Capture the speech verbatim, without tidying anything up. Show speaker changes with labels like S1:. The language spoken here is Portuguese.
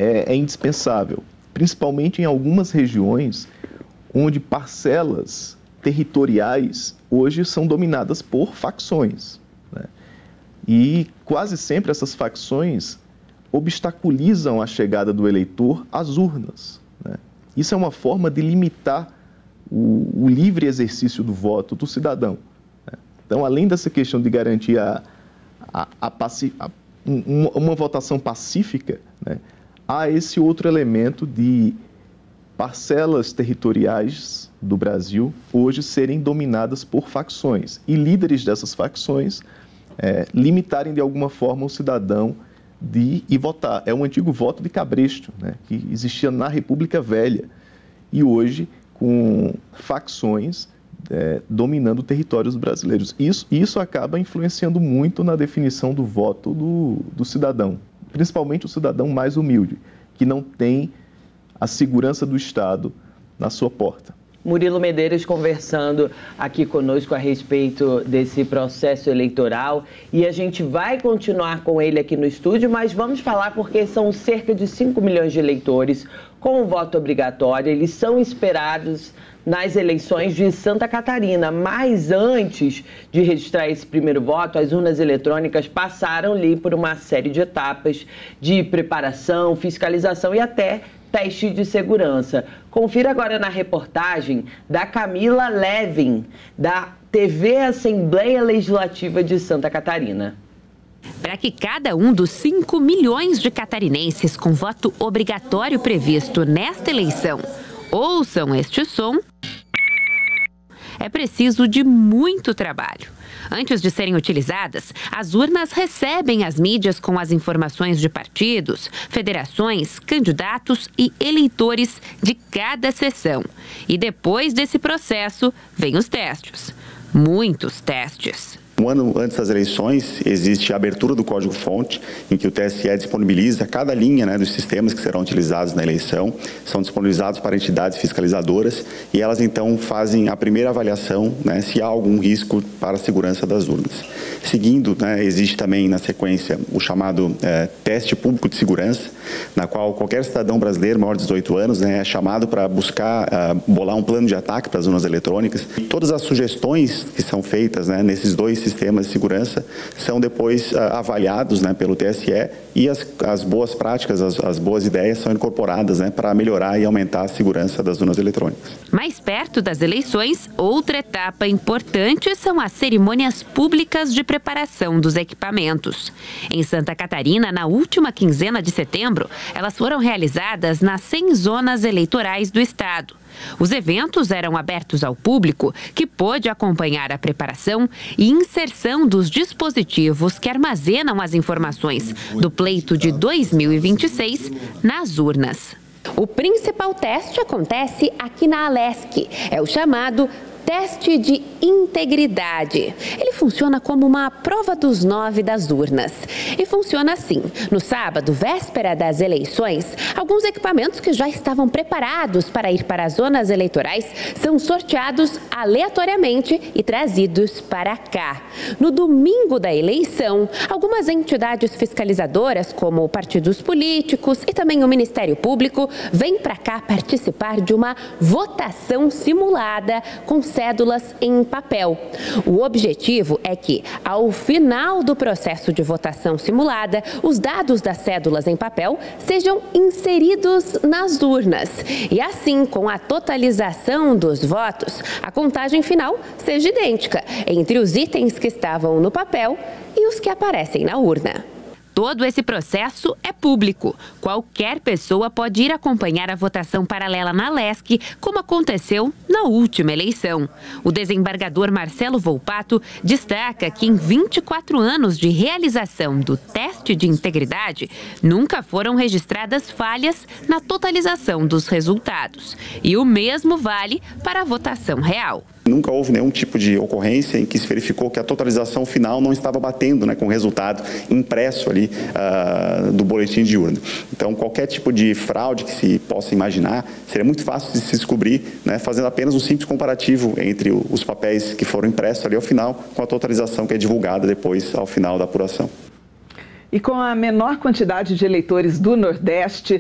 S1: é, é indispensável, principalmente em algumas regiões onde parcelas territoriais hoje são dominadas por facções, né? E quase sempre essas facções obstaculizam a chegada do eleitor às urnas, né? Isso é uma forma de limitar o, o livre exercício do voto do cidadão, né? Então, além dessa questão de garantir a, a, a, paci, a uma, uma votação pacífica, né, há esse outro elemento de parcelas territoriais do Brasil hoje serem dominadas por facções e líderes dessas facções é, limitarem de alguma forma o cidadão de ir votar. É um antigo voto de cabresto, né, que existia na República Velha e hoje com facções é, dominando territórios brasileiros. Isso, isso acaba influenciando muito na definição do voto do, do cidadão, principalmente o cidadão mais humilde, que não tem a segurança do Estado na sua porta.
S2: Murilo Medeiros conversando aqui conosco a respeito desse processo eleitoral e a gente vai continuar com ele aqui no estúdio, mas vamos falar porque são cerca de cinco milhões de eleitores com o voto obrigatório, eles são esperados nas eleições de Santa Catarina, mas antes de registrar esse primeiro voto, as urnas eletrônicas passaram ali por uma série de etapas de preparação, fiscalização e até teste de segurança. Confira agora na reportagem da Camila Levin, da T V Assembleia Legislativa de Santa Catarina.
S3: Para que cada um dos cinco milhões de catarinenses com voto obrigatório previsto nesta eleição ouçam este som, é preciso de muito trabalho. Antes de serem utilizadas, as urnas recebem as mídias com as informações de partidos, federações, candidatos e eleitores de cada sessão. E depois desse processo, vêm os testes. Muitos testes.
S4: Um ano antes das eleições, existe a abertura do código-fonte, em que o T S E disponibiliza cada linha, né, dos sistemas que serão utilizados na eleição, são disponibilizados para entidades fiscalizadoras e elas então fazem a primeira avaliação, né, se há algum risco para a segurança das urnas. Seguindo, né, existe também na sequência o chamado é, teste público de segurança, na qual qualquer cidadão brasileiro maior de dezoito anos, né, é chamado para buscar uh, bolar um plano de ataque para as urnas eletrônicas. E todas as sugestões que são feitas, né, nesses dois sistemas de segurança são depois uh, avaliados, né, pelo T S E e as, as boas práticas, as, as boas ideias são incorporadas, né, para melhorar e aumentar a segurança das urnas eletrônicas.
S3: Mais perto das eleições, outra etapa importante são as cerimônias públicas de preparação dos equipamentos. Em Santa Catarina, na última quinzena de setembro, elas foram realizadas nas cem zonas eleitorais do estado. Os eventos eram abertos ao público, que pôde acompanhar a preparação e inserção dos dispositivos que armazenam as informações do pleito de dois mil e vinte e seis nas urnas. O principal teste acontece aqui na Alesc. É o chamado teste de integridade. Ele funciona como uma prova dos nove das urnas. E funciona assim. No sábado, véspera das eleições, alguns equipamentos que já estavam preparados para ir para as zonas eleitorais são sorteados aleatoriamente e trazidos para cá. No domingo da eleição, algumas entidades fiscalizadoras, como partidos políticos e também o Ministério Público, vêm para cá participar de uma votação simulada com cédulas em papel. O objetivo é que, ao final do processo de votação simulada, os dados das cédulas em papel sejam inseridos nas urnas. E assim, com a totalização dos votos, a contagem final seja idêntica entre os itens que estavam no papel e os que aparecem na urna. Todo esse processo é público. Qualquer pessoa pode ir acompanhar a votação paralela na Alesc, como aconteceu na última eleição. O desembargador Marcelo Volpato destaca que em vinte e quatro anos de realização do teste de integridade, nunca foram registradas falhas na totalização dos resultados. E o mesmo vale para a votação real.
S4: Nunca houve nenhum tipo de ocorrência em que se verificou que a totalização final não estava batendo, né, com o resultado impresso ali uh, do boletim de urna. Então, qualquer tipo de fraude que se possa imaginar, seria muito fácil de se descobrir, né, fazendo apenas um simples comparativo entre os papéis que foram impressos ali ao final com a totalização que é divulgada depois ao final da apuração.
S5: E com a menor quantidade de eleitores do Nordeste,